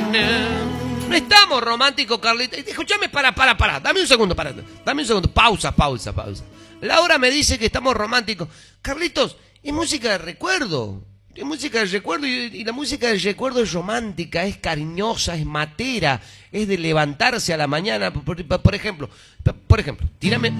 No estamos románticos, Carlitos. Escúchame, para. Dame un segundo, Pausa. Laura me dice que estamos románticos. Carlitos, es música de recuerdo. Es música del recuerdo y la música del recuerdo es romántica, es cariñosa, es matera, es de levantarse a la mañana. Por ejemplo, tírame.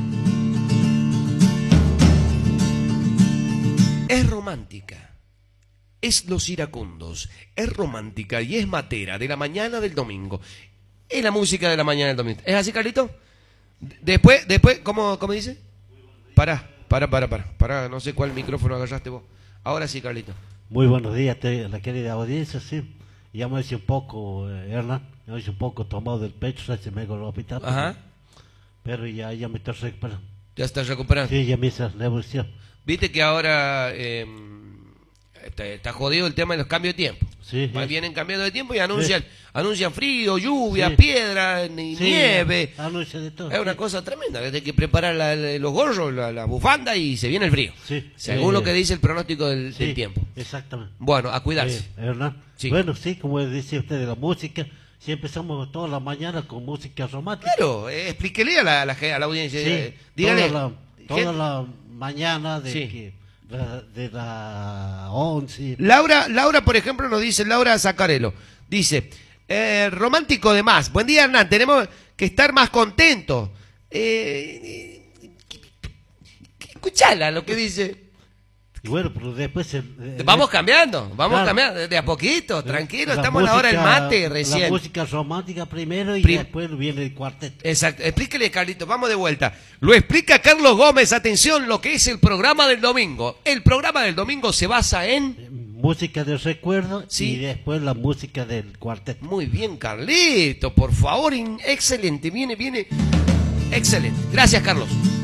Es romántica, es Los Iracundos, es romántica y es matera de la mañana del domingo. Es la música de la mañana del domingo. ¿Es así, Carlito? Después, ¿cómo dice? Pará, no sé cuál micrófono agarraste vos. Ahora sí, Carlito. Muy buenos días a la querida audiencia, sí. Ya me hice un poco, Hernán, me hice un poco tomado del pecho, se me llegó al hospital. Ajá. Pero ya me estoy recuperando. ¿Ya estás recuperando? Sí, ya me hice la evolución. Viste que ahora está jodido el tema de los cambios de tiempo. Sí, sí. Vienen cambiando de tiempo y anuncian frío, lluvia, Sí. piedra, Sí, nieve. anuncia de todo. Es una cosa tremenda, que hay que preparar los gorros, la bufanda y se viene el frío. Sí. Según lo que dice el pronóstico del tiempo. Exactamente. Bueno, a cuidarse. Hernán. Sí. Bueno, sí, como decía usted de la música, si empezamos toda la mañana con música romántica. Claro, explíquele a la audiencia. Sí, Dígale. toda la mañana Sí. de la 11. Laura, por ejemplo, nos dice, Laura Zacarelo, dice, romántico de más. Buen día, Hernán, tenemos que estar más contentos. Escuchala lo que dice. Y bueno, pero después... Vamos cambiando Claro. de a poquito, tranquilo, la estamos a la hora del música- mate recién. La música romántica primero y Prim- después viene el cuarteto. Exacto, explíquele, Carlitos, vamos de vuelta. Lo explica Carlos Gómez, atención, lo que es el programa del domingo. El programa del domingo se basa en... Música de recuerdo Sí. y después la música del cuarteto. Muy bien, Carlito, por favor, excelente, viene, excelente. Gracias, Carlos.